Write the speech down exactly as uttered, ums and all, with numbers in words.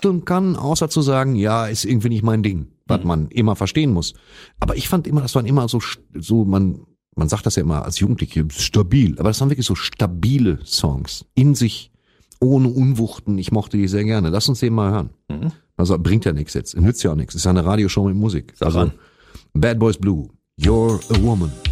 tun kann, außer zu sagen, ja, ist irgendwie nicht mein Ding, was mhm. man immer verstehen muss. Aber ich fand immer, das waren immer so, so man, man sagt das ja immer als Jugendliche, stabil. Aber das waren wirklich so stabile Songs. In sich, ohne Unwuchten. Ich mochte die sehr gerne. Lass uns den mal hören. Mhm. Also bringt ja nichts jetzt. Nützt ja auch nichts. Ist ja eine Radioshow mit Musik. Sag also an. Bad Boys Blue. You're a Woman.